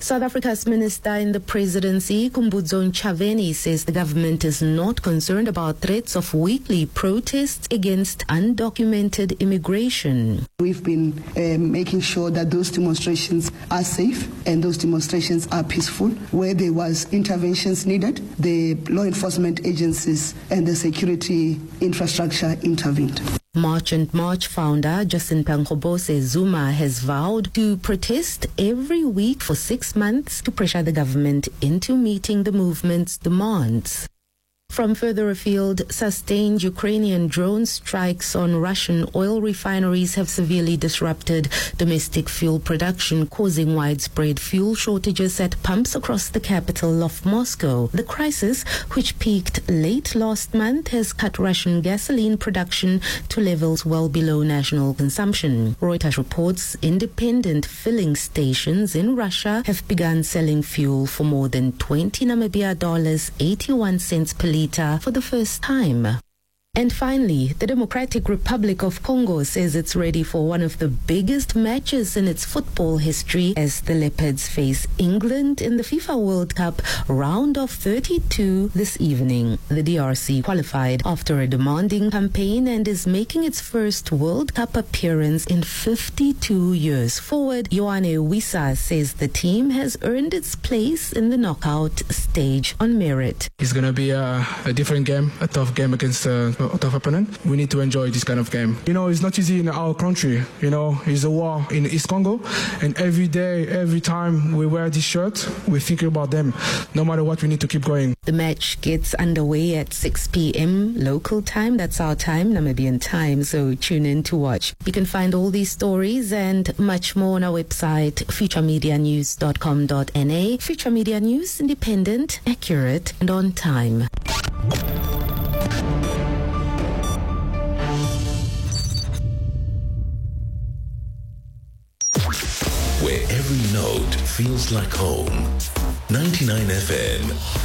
South Africa's minister in the presidency, Khumbudzo Ntshavheni, says the government is not concerned about threats of weekly protests against undocumented immigration. We've been making sure that those demonstrations are safe and those demonstrations are peaceful. Where there was interventions needed, the law enforcement agencies and the security infrastructure intervened. March and March founder Jacinta Mkhobose Zuma has vowed to protest every week for 6 months to pressure the government into meeting the movement's demands. From further afield, sustained Ukrainian drone strikes on Russian oil refineries have severely disrupted domestic fuel production, causing widespread fuel shortages at pumps across the capital of Moscow. The crisis, which peaked late last month, has cut Russian gasoline production to levels well below national consumption. Reuters reports independent filling stations in Russia have begun selling fuel for more than 20 Namibia dollars, 81 cents per litre for the first time. And finally, the Democratic Republic of Congo says it's ready for one of the biggest matches in its football history as the Leopards face England in the FIFA World Cup round of 32 this evening. The DRC qualified after a demanding campaign and is making its first World Cup appearance in 52 years. Forward Yoane Wissa says the team has earned its place in the knockout stage on merit. It's going to be a different game, a tough game against a tough opponent. We need to enjoy this kind of game. It's not easy in our country. It's a war in East Congo, and every day, every time we wear this shirt, we think about them. No matter what, we need to keep going. The match gets underway at 6 p.m. local time. That's our time, Namibian time, so tune in to watch. You can find all these stories and much more on our website, futuremedianews.com.na. Future Media News, independent, accurate, and on time. Where every note feels like home. 99 FM.